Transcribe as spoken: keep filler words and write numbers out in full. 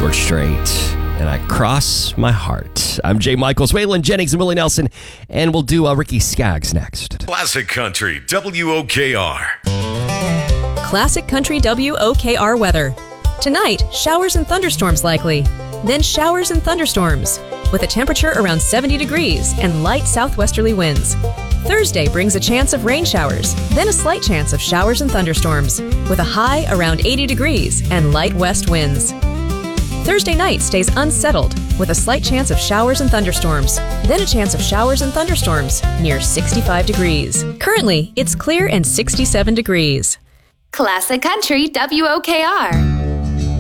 George Strait, and I cross my heart. I'm Jay Michaels, Waylon Jennings, and Willie Nelson, and we'll do uh, Ricky Skaggs next. Classic Country, W O K R. Classic Country W O K R weather. Tonight, showers and thunderstorms likely. Then showers and thunderstorms, with a temperature around seventy degrees and light southwesterly winds. Thursday brings a chance of rain showers, then a slight chance of showers and thunderstorms, with a high around eighty degrees and light west winds. Thursday night stays unsettled, with a slight chance of showers and thunderstorms, then a chance of showers and thunderstorms near sixty-five degrees. Currently, it's clear and sixty-seven degrees. Classic Country W O K R.